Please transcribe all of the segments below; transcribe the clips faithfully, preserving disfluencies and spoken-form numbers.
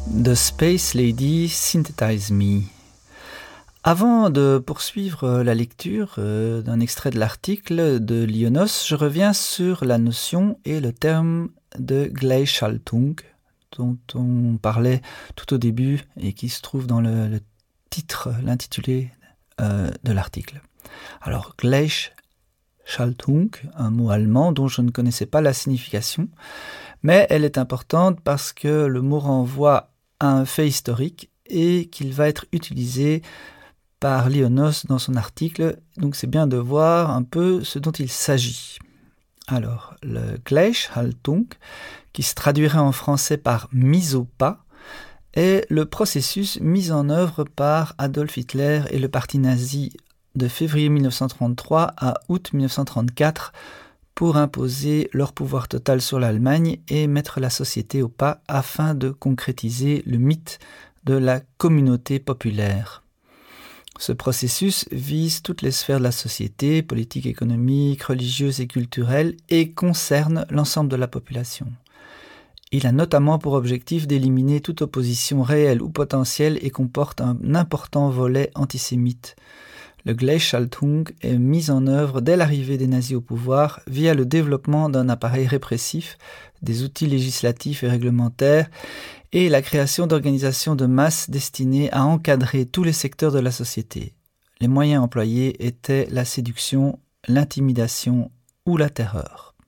The Space Lady Synthesize Me. Avant de poursuivre la lecture euh, d'un extrait de l'article de Lionos, je reviens sur la notion et le terme de Gleichschaltung dont on parlait tout au début et qui se trouve dans le, le titre, l'intitulé euh, de l'article. Alors, Gleichschaltung, un mot allemand dont je ne connaissais pas la signification, mais elle est importante parce que le mot renvoie à un fait historique et qu'il va être utilisé par Lionos dans son article, donc c'est bien de voir un peu ce dont il s'agit. Alors, le Gleichschaltung, qui se traduirait en français par « mise au pas », est le processus mis en œuvre par Adolf Hitler et le parti nazi de février mille neuf cent trente-trois à août mille neuf cent trente-quatre pour imposer leur pouvoir total sur l'Allemagne et mettre la société au pas afin de concrétiser le mythe de la communauté populaire. Ce processus vise toutes les sphères de la société, politique, économique, religieuse et culturelle, et concerne l'ensemble de la population. Il a notamment pour objectif d'éliminer toute opposition réelle ou potentielle et comporte un important volet antisémite. Le Gleichschaltung est mis en œuvre dès l'arrivée des nazis au pouvoir via le développement d'un appareil répressif, des outils législatifs et réglementaires et la création d'organisations de masse destinées à encadrer tous les secteurs de la société. Les moyens employés étaient la séduction, l'intimidation ou la terreur.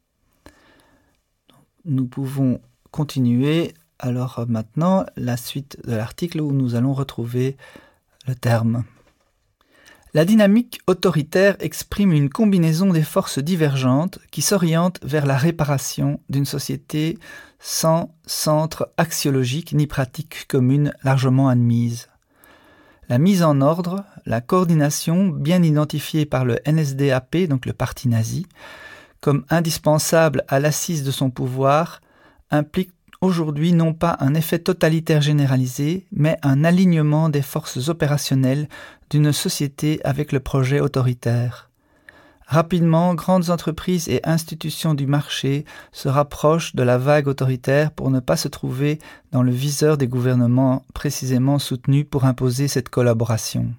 Nous pouvons continuer alors maintenant la suite de l'article où nous allons retrouver le terme. La dynamique autoritaire exprime une combinaison des forces divergentes qui s'orientent vers la réparation d'une société sans centre axiologique ni pratique commune largement admise. La mise en ordre, la coordination bien identifiée par le N S D A P, donc le parti nazi, comme indispensable à l'assise de son pouvoir, implique aujourd'hui non pas un effet totalitaire généralisé, mais un alignement des forces opérationnelles d'une société avec le projet autoritaire. Rapidement, grandes entreprises et institutions du marché se rapprochent de la vague autoritaire pour ne pas se trouver dans le viseur des gouvernements précisément soutenus pour imposer cette collaboration.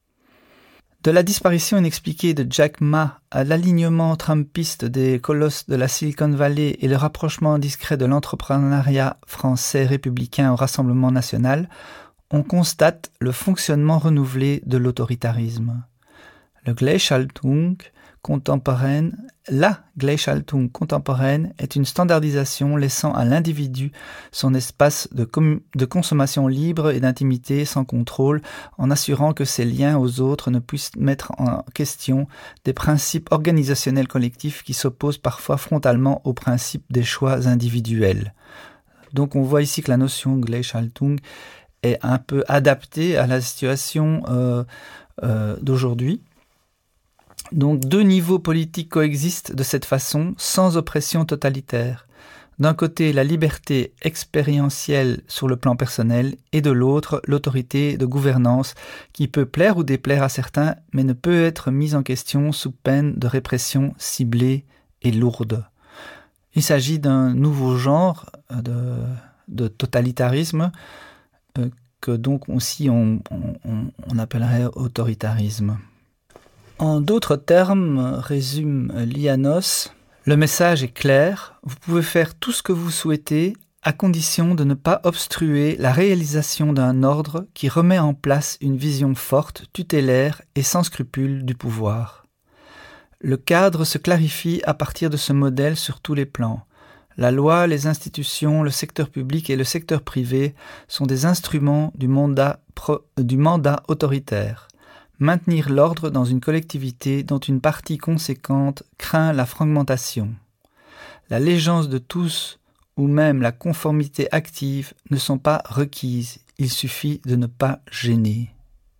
De la disparition inexpliquée de Jack Ma à l'alignement trumpiste des colosses de la Silicon Valley et le rapprochement discret de l'entrepreneuriat français républicain au Rassemblement national, on constate le fonctionnement renouvelé de l'autoritarisme. Le Gleichschaltung contemporaine, la Gleichschaltung contemporaine est une standardisation laissant à l'individu son espace de, com- de consommation libre et d'intimité sans contrôle, en assurant que ses liens aux autres ne puissent mettre en question des principes organisationnels collectifs qui s'opposent parfois frontalement aux principes des choix individuels. Donc on voit ici que la notion Gleichschaltung est un peu adaptée à la situation euh, euh, d'aujourd'hui. Donc deux niveaux politiques coexistent de cette façon, sans oppression totalitaire. D'un côté, la liberté expérientielle sur le plan personnel, et de l'autre, l'autorité de gouvernance, qui peut plaire ou déplaire à certains, mais ne peut être mise en question sous peine de répression ciblée et lourde. Il s'agit d'un nouveau genre de, de totalitarisme, euh, que donc aussi on, on, on appellerait autoritarisme. En d'autres termes, résume Lianos, le message est clair, vous pouvez faire tout ce que vous souhaitez à condition de ne pas obstruer la réalisation d'un ordre qui remet en place une vision forte, tutélaire et sans scrupule du pouvoir. Le cadre se clarifie à partir de ce modèle sur tous les plans. La loi, les institutions, le secteur public et le secteur privé sont des instruments du mandat, pro, du mandat autoritaire. Maintenir l'ordre dans une collectivité dont une partie conséquente craint la fragmentation. L'allégeance de tous ou même la conformité active ne sont pas requises, il suffit de ne pas gêner.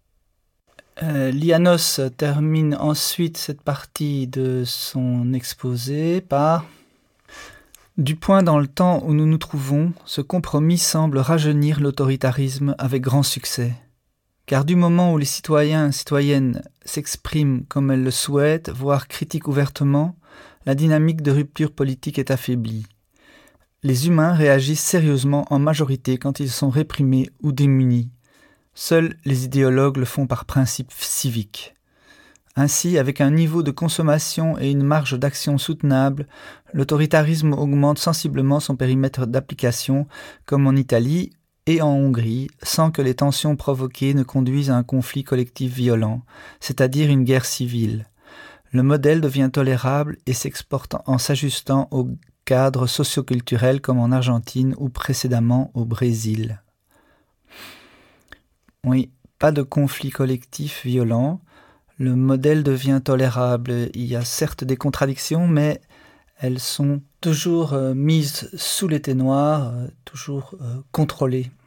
Euh, Lianos termine ensuite cette partie de son exposé par « Du point dans le temps où nous nous trouvons, ce compromis semble rajeunir l'autoritarisme avec grand succès. » Car du moment où les citoyens et citoyennes s'expriment comme elles le souhaitent, voire critiquent ouvertement, la dynamique de rupture politique est affaiblie. Les humains réagissent sérieusement en majorité quand ils sont réprimés ou démunis. Seuls les idéologues le font par principe civique. Ainsi, avec un niveau de consommation et une marge d'action soutenable, l'autoritarisme augmente sensiblement son périmètre d'application, comme en Italie et en Hongrie, sans que les tensions provoquées ne conduisent à un conflit collectif violent, c'est-à-dire une guerre civile. Le modèle devient tolérable et s'exporte en s'ajustant au cadre socioculturel comme en Argentine ou précédemment au Brésil. Oui, pas de conflit collectif violent. Le modèle devient tolérable. Il y a certes des contradictions, mais elles sont toujours euh, mises sous les ténoirs, euh, toujours euh, contrôlées.